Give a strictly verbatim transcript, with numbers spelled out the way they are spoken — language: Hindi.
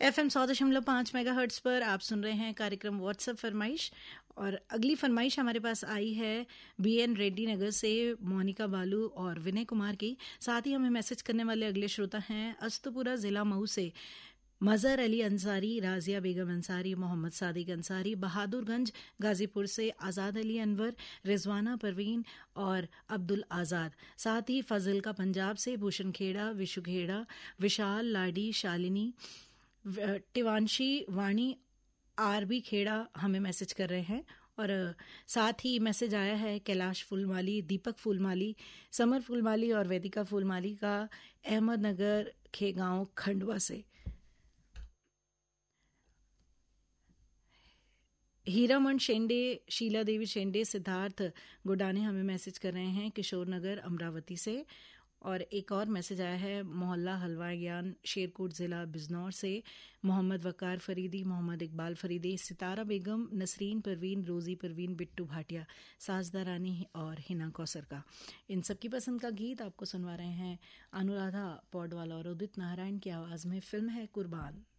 एफ एम सौ दशमलव पाँच मेगा हर्ट्स पर आप सुन रहे हैं कार्यक्रम व्हाट्सएप फरमाइश। और अगली फरमाइश हमारे पास आई है बी एन रेड्डी नगर से मोनिका बालू और विनय कुमार की। साथ ही हमें मैसेज करने वाले अगले श्रोता हैं अस्तपुरा ज़िला मऊ से मज़हर अली अंसारी, राजिया बेगम अंसारी, मोहम्मद सादिक अंसारी, बहादुरगंज गाजीपुर से आज़ाद अली अनवर, रिजवाना परवीन और अब्दुल आज़ाद। साथ ही फजल का पंजाब से भूषण खेड़ा, विशु खेड़ा, विशाल, लाडी, शालिनी, टिवांशी, वाणी, आर बी खेड़ा हमें मैसेज कर रहे हैं। और साथ ही मैसेज आया है कैलाश फूलमाली, दीपक फूलमाली, समर फूलमाली और वैदिका फूलमाली का अहमदनगर खेगांव खंडवा से। हीरामन शेंडे, शीला देवी शेंडे, सिद्धार्थ गुडाने हमें मैसेज कर रहे हैं किशोर नगर अमरावती से। और एक और मैसेज आया है मोहल्ला हलवा ज्ञान, शेरकोट ज़िला बिजनौर से मोहम्मद वकार फरीदी, मोहम्मद इकबाल फरीदी, सितारा बेगम, नसरीन परवीन, रोज़ी परवीन, बिट्टू भाटिया, साजदा रानी और हिना कौसर का। इन सबकी पसंद का गीत आपको सुनवा रहे हैं अनुराधा पौडवाल और उदित नारायण की आवाज़ में। फिल्म है कुर्बान।